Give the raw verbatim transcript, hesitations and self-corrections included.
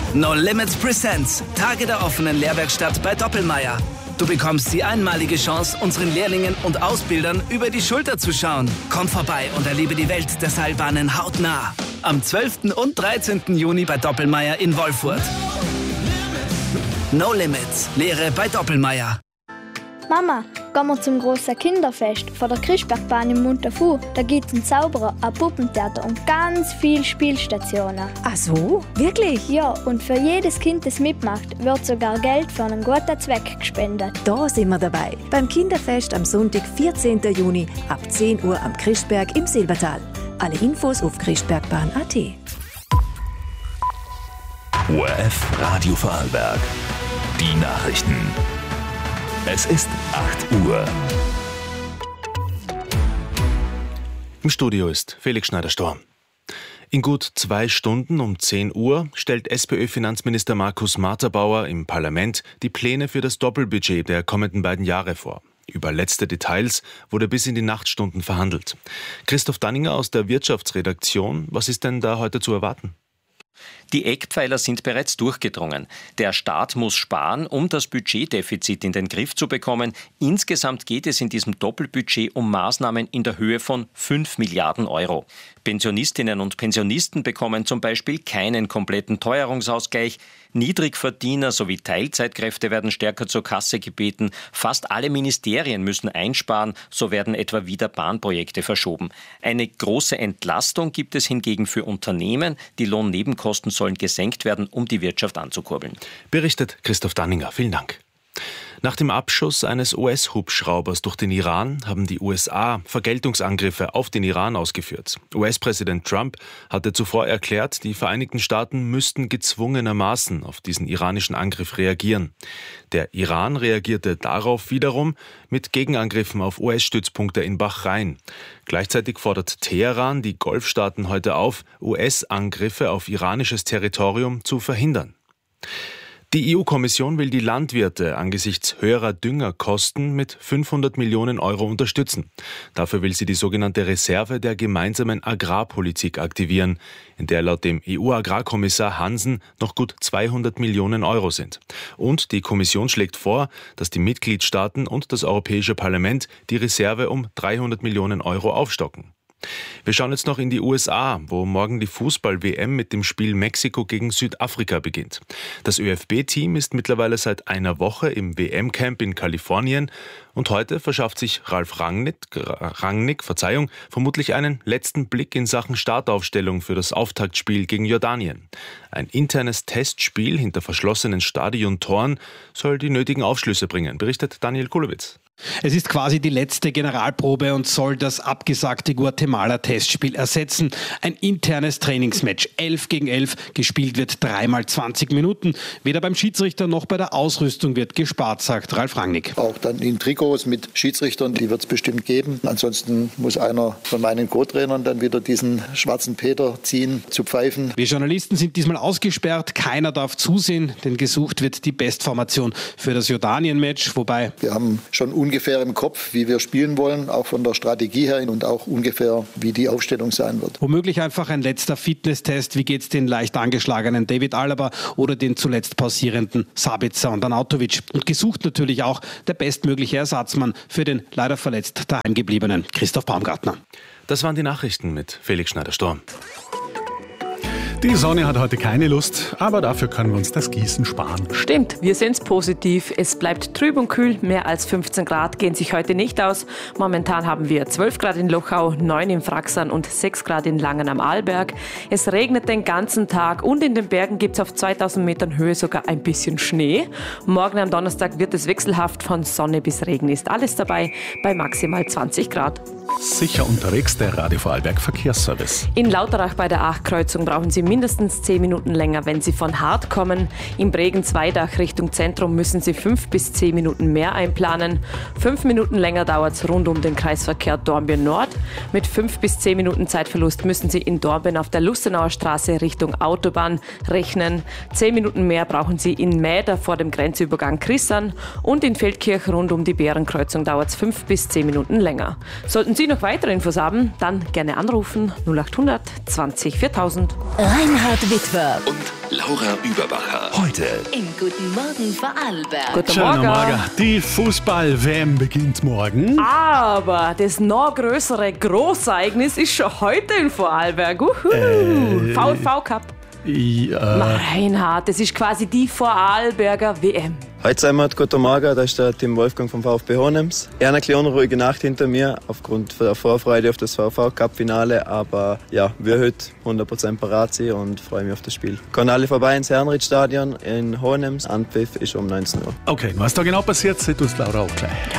No Limits Presents. Tage der offenen Lehrwerkstatt bei Doppelmayr. Du bekommst die einmalige Chance, unseren Lehrlingen und Ausbildern über die Schulter zu schauen. Komm vorbei und erlebe die Welt der Seilbahnen hautnah. Am zwölften und dreizehnten Juni bei Doppelmayr in Wolfurt. No Limits. Lehre bei Doppelmayr. Mama, gehen wir zum großen Kinderfest von der Krischbergbahn in Munterfuhr. Da gibt es einen Zauberer, ein Puppentheater und ganz viele Spielstationen. Ach so? Wirklich? Ja, und für jedes Kind, das mitmacht, wird sogar Geld für einen guten Zweck gespendet. Da sind wir dabei. Beim Kinderfest am Sonntag, vierzehnten Juni ab zehn Uhr am Krischberg im Silbertal. Alle Infos auf krischbergbahn punkt a t. O R F Radio Vorarlberg. Die Nachrichten. Es ist acht Uhr. Im Studio ist Felix Schneider-Storm. In gut zwei Stunden um zehn Uhr stellt SPÖ-Finanzminister Markus Marterbauer im Parlament die Pläne für das Doppelbudget der kommenden beiden Jahre vor. Über letzte Details wurde bis in die Nachtstunden verhandelt. Christoph Danninger aus der Wirtschaftsredaktion, was ist denn da heute zu erwarten? Die Eckpfeiler sind bereits durchgedrungen. Der Staat muss sparen, um das Budgetdefizit in den Griff zu bekommen. Insgesamt geht es in diesem Doppelbudget um Maßnahmen in der Höhe von fünf Milliarden Euro. Pensionistinnen und Pensionisten bekommen zum Beispiel keinen kompletten Teuerungsausgleich. Niedrigverdiener sowie Teilzeitkräfte werden stärker zur Kasse gebeten. Fast alle Ministerien müssen einsparen, so werden etwa wieder Bahnprojekte verschoben. Eine große Entlastung gibt es hingegen für Unternehmen. Die Lohnnebenkosten sollen gesenkt werden, um die Wirtschaft anzukurbeln. Berichtet Christoph Danninger. Vielen Dank. Nach dem Abschuss eines U S-Hubschraubers durch den Iran haben die U S A Vergeltungsangriffe auf den Iran ausgeführt. U S-Präsident Trump hatte zuvor erklärt, die Vereinigten Staaten müssten gezwungenermaßen auf diesen iranischen Angriff reagieren. Der Iran reagierte darauf wiederum mit Gegenangriffen auf U S-Stützpunkte in Bahrain. Gleichzeitig fordert Teheran die Golfstaaten heute auf, U S-Angriffe auf iranisches Territorium zu verhindern. Die E U-Kommission will die Landwirte angesichts höherer Düngerkosten mit fünfhundert Millionen Euro unterstützen. Dafür will sie die sogenannte Reserve der gemeinsamen Agrarpolitik aktivieren, in der laut dem E U-Agrarkommissar Hansen noch gut zweihundert Millionen Euro sind. Und die Kommission schlägt vor, dass die Mitgliedstaaten und das Europäische Parlament die Reserve um dreihundert Millionen Euro aufstocken. Wir schauen jetzt noch in die U S A, wo morgen die Fußball-W M mit dem Spiel Mexiko gegen Südafrika beginnt. Das Ö F B-Team ist mittlerweile seit einer Woche im W M-Camp in Kalifornien und heute verschafft sich Ralf Rangnick, Rangnick Verzeihung, vermutlich einen letzten Blick in Sachen Startaufstellung für das Auftaktspiel gegen Jordanien. Ein internes Testspiel hinter verschlossenen Stadiontoren soll die nötigen Aufschlüsse bringen, berichtet Daniel Kulowitz. Es ist quasi die letzte Generalprobe und soll das abgesagte Guatemala-Testspiel ersetzen. Ein internes Trainingsmatch, elf gegen elf, gespielt wird dreimal zwanzig Minuten. Weder beim Schiedsrichter noch bei der Ausrüstung wird gespart, sagt Ralf Rangnick. Auch dann in Trikots mit Schiedsrichtern, die wird es bestimmt geben. Ansonsten muss einer von meinen Co-Trainern dann wieder diesen schwarzen Peter ziehen, zu pfeifen. Wir Journalisten sind diesmal ausgesperrt, keiner darf zusehen, denn gesucht wird die Bestformation für das Jordanien-Match, wobei wir haben schon ungefähr im Kopf, wie wir spielen wollen, auch von der Strategie her und auch ungefähr, wie die Aufstellung sein wird. Womöglich einfach ein letzter Fitnesstest. Wie geht's den leicht angeschlagenen David Alaba oder den zuletzt pausierenden Sabitzer und Arnautovic? Und gesucht natürlich auch der bestmögliche Ersatzmann für den leider verletzt daheimgebliebenen Christoph Baumgartner. Das waren die Nachrichten mit Felix Schneider-Storm. Die Sonne hat heute keine Lust, aber dafür können wir uns das Gießen sparen. Stimmt, wir sind's positiv. Es bleibt trüb und kühl. Mehr als fünfzehn Grad gehen sich heute nicht aus. Momentan haben wir zwölf Grad in Lochau, neun in Fraxern und sechs Grad in Langen am Arlberg. Es regnet den ganzen Tag und in den Bergen gibt's auf zweitausend Metern Höhe sogar ein bisschen Schnee. Morgen am Donnerstag wird es wechselhaft, von Sonne bis Regen ist alles dabei, bei maximal zwanzig Grad. Sicher unterwegs, der Radio Vorarlberg Verkehrsservice. In Lauterach bei der Aach-Kreuzung brauchen Sie mindestens zehn Minuten länger, wenn Sie von Hart kommen. Im Bregenz-Weidach Richtung Zentrum müssen Sie fünf bis zehn Minuten mehr einplanen. Fünf Minuten länger dauert es rund um den Kreisverkehr Dornbirn Nord. Mit fünf bis zehn Minuten Zeitverlust müssen Sie in Dornbirn auf der Lustenauer Straße Richtung Autobahn rechnen. Zehn Minuten mehr brauchen Sie in Mäder vor dem Grenzübergang Krissern. Und in Feldkirch rund um die Bärenkreuzung dauert es fünf bis zehn Minuten länger. Sollten Sie noch weitere Infos haben, dann gerne anrufen null acht hundert zwanzig viertausend. Reinhard Witwer und Laura Überbacher. Heute im Guten Morgen Vorarlberg. Guten Schönen Morgen. Morgen. Die Fußball-W M beginnt morgen. Aber das noch größere Großereignis ist schon heute in Vorarlberg. Uhu. Äh, VfV Cup. Ja. Reinhard, das ist quasi die Vorarlberger W M. Heute sind wir, guten Morgen, da ist der Tim Wolfgang vom VfB Hohenems. Eher eine kleine unruhige Nacht hinter mir, aufgrund der Vorfreude auf das VfV-Cup-Finale. Aber ja, wir heute hundert Prozent parat sind und freue mich auf das Spiel. Kommen alle vorbei ins Herrenried-Stadion in Hohenems. Anpfiff ist um neunzehn Uhr. Okay, was da genau passiert, seht uns Laura auch gleich.